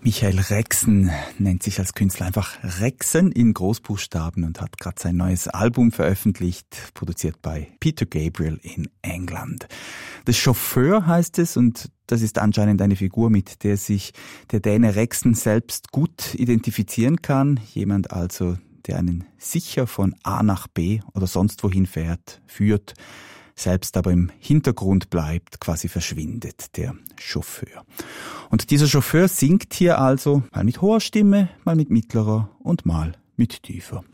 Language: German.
Michael Rexen nennt sich als Künstler einfach Rexen in Großbuchstaben und hat gerade sein neues Album veröffentlicht, produziert bei Peter Gabriel in England. The Chauffeur heißt es und das ist anscheinend eine Figur, mit der sich der Däne Rexen selbst gut identifizieren kann. Jemand also, der einen sicher von A nach B oder sonst wohin führt, selbst aber im Hintergrund bleibt, quasi verschwindet, der Chauffeur. Und dieser Chauffeur singt hier also mal mit hoher Stimme, mal mit mittlerer und mal mit tiefer.